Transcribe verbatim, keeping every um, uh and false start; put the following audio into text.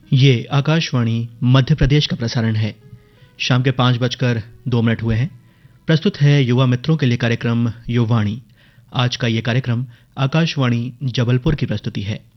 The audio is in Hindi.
ये आकाशवाणी मध्य प्रदेश का प्रसारण है। शाम के पाँच बजकर दो मिनट हुए हैं। प्रस्तुत है युवा मित्रों के लिए कार्यक्रम युवाणी। आज का ये कार्यक्रम आकाशवाणी जबलपुर की प्रस्तुति है।